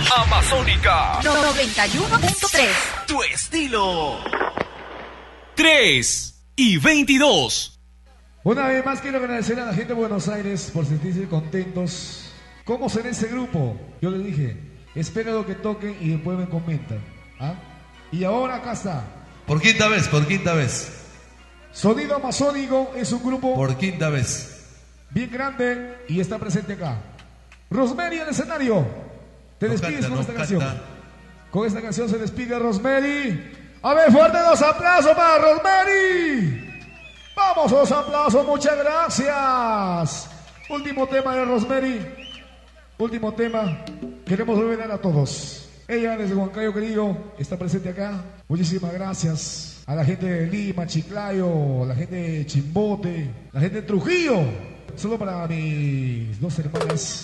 Amazónica 91.3. Tu estilo. 3:22. Una vez más quiero agradecer a la gente de Buenos Aires por sentirse contentos. ¿Cómo será ese grupo? Yo les dije, espero lo que toquen y después me comentan. ¿Ah? Y ahora acá está. Por quinta vez. Sonido Amazónico es un grupo Por quinta vez. bien grande y está presente acá. Rosemary en el escenario. Te despides con esta canción. Con esta canción se despide Rosemary. A ver, fuerte los aplausos para Rosemary. Vamos, los aplausos, muchas gracias. Último tema de Rosemary. Último tema. Queremos olvidar a todos. Ella desde Huancayo, querido, está presente acá. Muchísimas gracias a la gente de Lima, Chiclayo, la gente de Chimbote, la gente de Trujillo. Solo para mis dos hermanas.